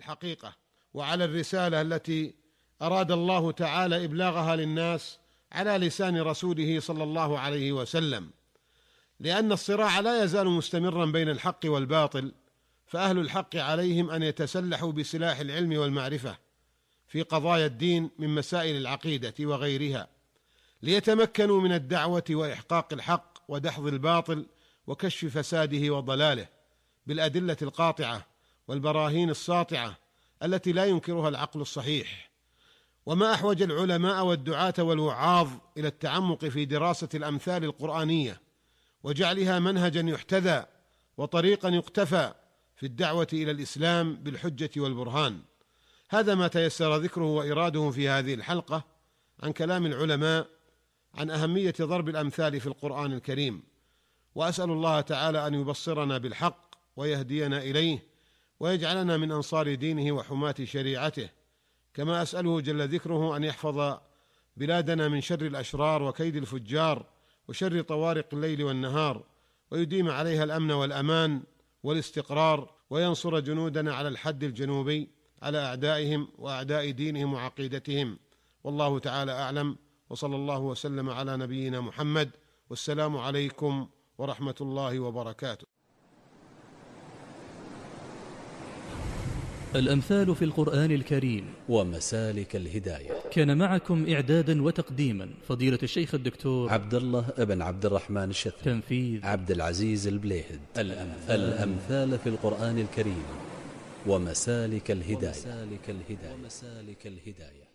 الحقيقة وعلى الرسالة التي أراد الله تعالى إبلاغها للناس على لسان رسوله صلى الله عليه وسلم، لأن الصراع لا يزال مستمرا بين الحق والباطل، فأهل الحق عليهم أن يتسلحوا بسلاح العلم والمعرفة في قضايا الدين من مسائل العقيدة وغيرها، ليتمكنوا من الدعوة وإحقاق الحق ودحض الباطل وكشف فساده وضلاله بالأدلة القاطعة والبراهين الساطعة التي لا ينكرها العقل الصحيح. وما أحوج العلماء والدعاة والوعاظ إلى التعمق في دراسة الأمثال القرآنية وجعلها منهجا يحتذى وطريقا يقتفى في الدعوة إلى الإسلام بالحجة والبرهان. هذا ما تيسر ذكره وإراده في هذه الحلقة عن كلام العلماء عن أهمية ضرب الأمثال في القرآن الكريم، وأسأل الله تعالى أن يبصرنا بالحق ويهدينا إليه ويجعلنا من أنصار دينه وحماة شريعته، كما أسأله جل ذكره أن يحفظ بلادنا من شر الأشرار وكيد الفجار وشر طوارق الليل والنهار، ويديم عليها الأمن والأمان والاستقرار، وينصر جنودنا على الحد الجنوبي على أعدائهم وأعداء دينهم وعقيدتهم. والله تعالى أعلم، وصلى الله وسلم على نبينا محمد، والسلام عليكم ورحمة الله وبركاته. الأمثال في القرآن الكريم ومسالك الهداية. كان معكم إعدادا وتقديما فضيلة الشيخ الدكتور عبد الله بن عبد الرحمن الشثري. تنفيذ عبد العزيز البليهد. الأمثال في القرآن الكريم ومسالك الهداية.